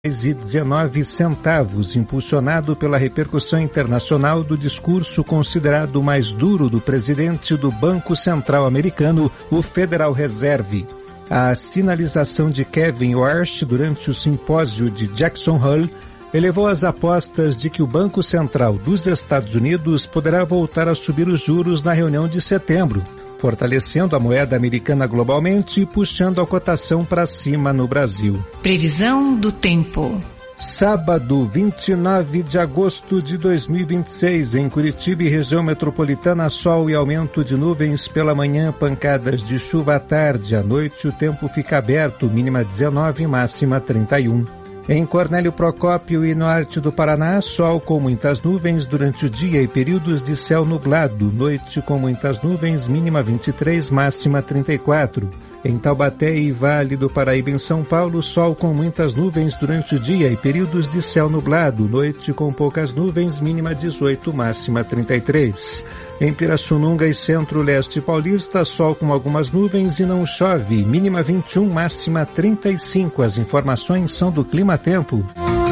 R$19, impulsionado pela repercussão internacional do discurso considerado o mais duro do presidente do Banco Central americano, o Federal Reserve. A sinalização de Kevin Warsh durante o simpósio de Jackson Hole elevou as apostas de que o Banco Central dos Estados Unidos poderá voltar a subir os juros na reunião de setembro, fortalecendo a moeda americana globalmente e puxando a cotação para cima no Brasil. Previsão do tempo. Sábado, 29 de agosto de 2026, em Curitiba e região metropolitana, sol e aumento de nuvens pela manhã, pancadas de chuva à tarde. À noite, o tempo fica aberto, mínima 19, máxima 31. Em Cornélio Procópio e norte do Paraná, sol com muitas nuvens durante o dia e períodos de céu nublado. Noite com muitas nuvens, mínima 23, máxima 34. Em Taubaté e Vale do Paraíba, em São Paulo, sol com muitas nuvens durante o dia e períodos de céu nublado. Noite com poucas nuvens, mínima 18, máxima 33. Em Pirassununga e Centro-Leste Paulista, sol com algumas nuvens e não chove. Mínima 21, máxima 35. As informações são do Clima Tempo.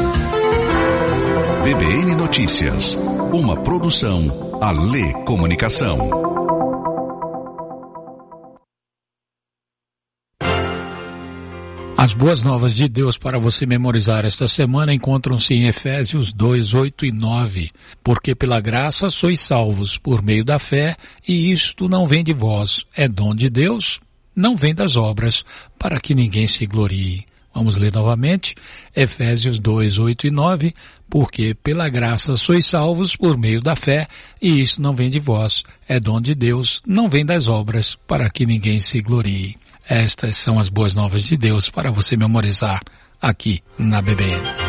BBN Notícias. Uma produção Alê Comunicação. As boas novas de Deus para você memorizar esta semana encontram-se em Efésios 2, 8 e 9. Porque pela graça sois salvos por meio da fé, e isto não vem de vós, é dom de Deus, não vem das obras, para que ninguém se glorie. Vamos ler novamente, Efésios 2, 8 e 9. Porque pela graça sois salvos por meio da fé, e isto não vem de vós, é dom de Deus, não vem das obras, para que ninguém se glorie. Estas são as boas novas de Deus para você memorizar aqui na BBN.